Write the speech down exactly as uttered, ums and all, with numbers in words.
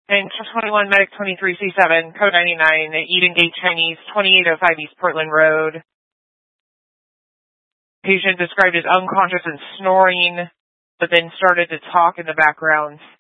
And twenty-one Medic twenty-three C seven, code ninety-nine, Eden Gate Chinese, twenty-eight oh five East Portland Road. Patient described as unconscious and snoring, but then started to talk in the background.